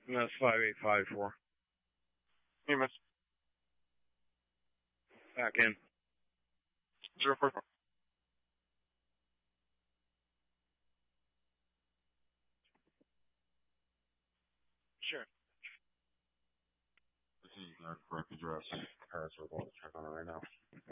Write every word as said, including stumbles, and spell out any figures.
And that's five eight five four. Hey, miss. Back in. Zero four four. Sure. This is your correct address. Paris, we're going to check on it right now.